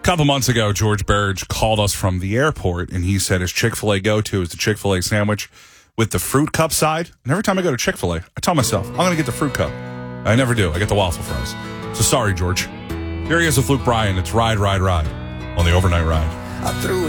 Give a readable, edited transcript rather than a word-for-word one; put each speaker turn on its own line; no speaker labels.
couple months ago, George Burge called us from the airport, and he said his Chick-fil-A go-to is the Chick-fil-A sandwich with the fruit cup side. And every time I go to Chick-fil-A, I tell myself, I'm going to get the fruit cup. I never do. I get the waffle fries. So sorry, George. Here he is with Luke Bryan. It's Ride, Ride, Ride on the Overnight Ride.
I threw